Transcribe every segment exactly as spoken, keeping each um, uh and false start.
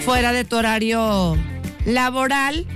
fuera de tu horario laboral.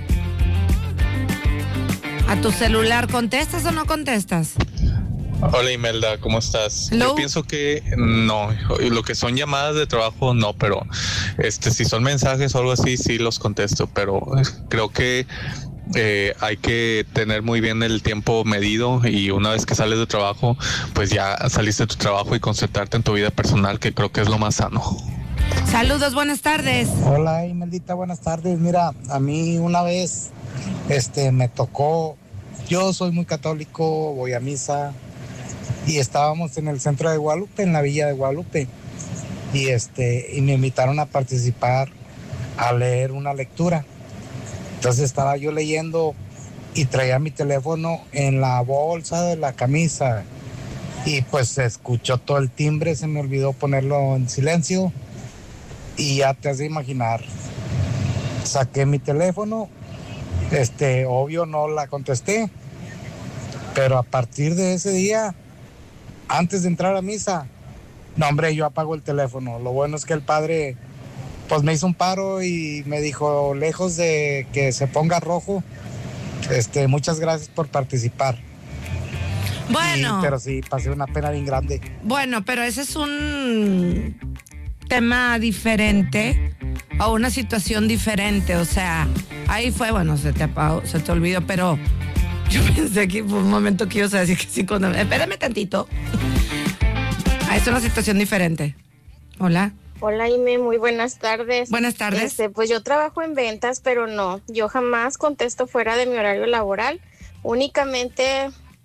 ¿A tu celular contestas o no contestas? Hola Imelda, ¿cómo estás? Hello. Yo pienso que no, lo que son llamadas de trabajo no, pero este si son mensajes o algo así sí los contesto, pero creo que eh, hay que tener muy bien el tiempo medido y una vez que sales de trabajo, pues ya saliste de tu trabajo y concentrarte en tu vida personal, que creo que es lo más sano. Saludos, buenas tardes. Hola Imeldita, buenas tardes. Mira, a mí una vez este me tocó, yo soy muy católico, voy a misa y estábamos en el centro de Guadalupe, en la villa de Guadalupe, y este y me invitaron a participar a leer una lectura. Entonces estaba yo leyendo y traía mi teléfono en la bolsa de la camisa y pues se escuchó todo el timbre, se me olvidó ponerlo en silencio y ya te has de imaginar. Saqué mi teléfono, este, obvio no la contesté, pero a partir de ese día, antes de entrar a misa, no hombre, yo apago el teléfono. Lo bueno es que el padre pues me hizo un paro y me dijo, lejos de que se ponga rojo, este, muchas gracias por participar. Bueno. Y, pero sí, pasé una pena bien grande. Bueno, pero ese es un tema diferente o una situación diferente, o sea, ahí fue, bueno, se te apagó, se te olvidó, pero yo pensé que por un momento que ibas a decir que sí, con... espérame tantito. Ah, es una situación diferente. Hola. Hola, Ime, muy buenas tardes. Buenas tardes. Este, pues yo trabajo en ventas, pero no, yo jamás contesto fuera de mi horario laboral. Únicamente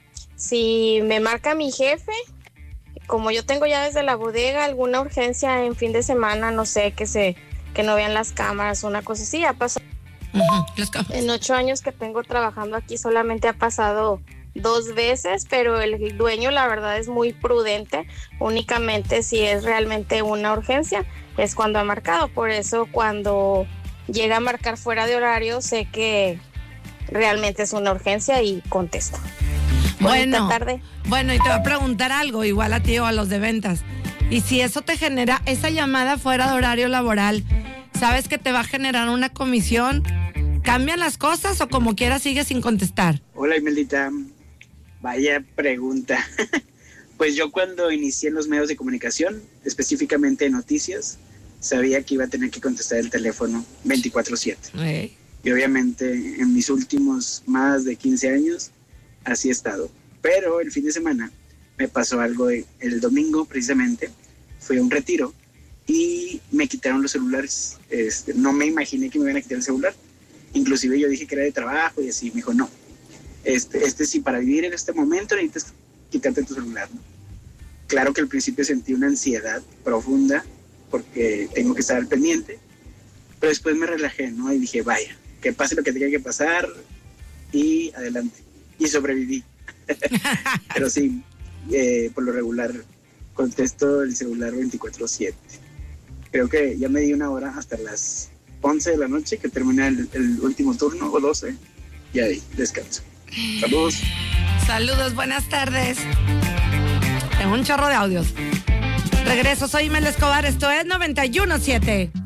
si me marca mi jefe, como yo tengo ya desde la bodega alguna urgencia en fin de semana, no sé, que se que no vean las cámaras, una cosa así, ha pasado. Uh-huh, las cámaras. En ocho años que tengo trabajando aquí solamente ha pasado dos veces, pero el dueño la verdad es muy prudente, únicamente si es realmente una urgencia es cuando ha marcado, por eso cuando llega a marcar fuera de horario sé que realmente es una urgencia y contesto. Bueno, Bonita tarde. Bueno, y te voy a preguntar algo, igual a ti o a los de ventas, y si eso te genera esa llamada fuera de horario laboral, ¿sabes que te va a generar una comisión? ¿Cambian las cosas o como quiera sigues sin contestar? Hola Imeldita, vaya pregunta. Pues yo cuando inicié en los medios de comunicación, específicamente en noticias, sabía que iba a tener que contestar el teléfono veinticuatro siete. Hey. Y obviamente en mis últimos más de quince años así he estado. Pero el fin de semana me pasó algo, el domingo precisamente, fui a un retiro y me quitaron los celulares. Este, no me imaginé que me iban a quitar el celular. Inclusive yo dije que era de trabajo y así, me dijo no. Este, este sí, para vivir en este momento necesitas quitarte tu celular, ¿no? Claro que al principio sentí una ansiedad profunda porque tengo que estar al pendiente, pero después me relajé, ¿no? Y dije, vaya, que pase lo que tenga que pasar y adelante. Y sobreviví. Pero sí, eh, por lo regular contesto el celular veinticuatro siete. Creo que ya me di una hora hasta las once de la noche que termina el, el último turno, o doce, y ahí descanso. Saludos. Saludos, buenas tardes. Tengo un chorro de audios. Regreso, soy Imelda Escobar, esto es noventa y uno punto siete.